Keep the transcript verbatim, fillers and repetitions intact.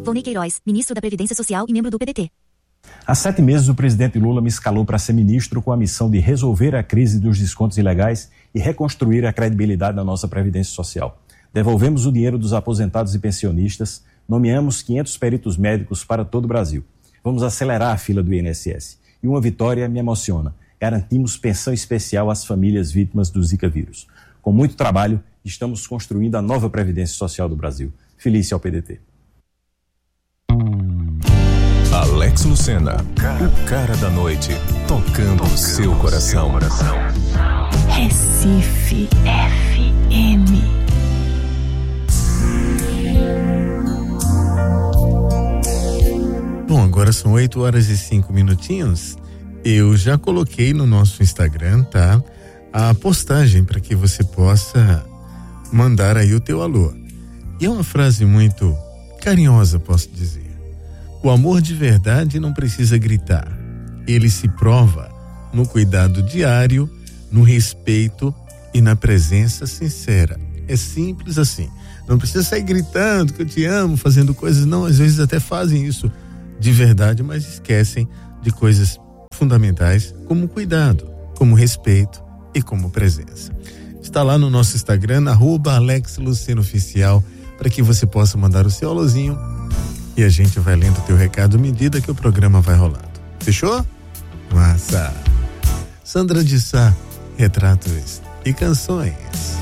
Volney Queiroz, ministro da Previdência Social e membro do P D T. Há sete meses, o presidente Lula me escalou para ser ministro com a missão de resolver a crise dos descontos ilegais e reconstruir a credibilidade da nossa Previdência Social. Devolvemos o dinheiro dos aposentados e pensionistas, nomeamos quinhentos peritos médicos para todo o Brasil. Vamos acelerar a fila do I N S S. E uma vitória me emociona. Garantimos pensão especial às famílias vítimas do Zika vírus. Com muito trabalho, estamos construindo a nova Previdência Social do Brasil. Feliz ao P D T. Alex Lucena, o cara da noite, tocando o seu coração. Recife F M. Bom, agora são oito horas e cinco minutinhos. Eu já coloquei no nosso Instagram, tá? A postagem para que você possa mandar aí o teu alô. E é uma frase muito carinhosa, posso dizer. O amor de verdade não precisa gritar. Ele se prova no cuidado diário, no respeito e na presença sincera. É simples assim. Não precisa sair gritando que eu te amo, fazendo coisas, não. Às vezes até fazem isso de verdade, mas esquecem de coisas fundamentais como cuidado, como respeito e como presença. Está lá no nosso Instagram, arroba Alex Lucena Oficial, para que você possa mandar o seu alôzinho e a gente vai lendo o teu recado à medida que o programa vai rolando. Fechou? Massa! Sandra de Sá, retratos e canções.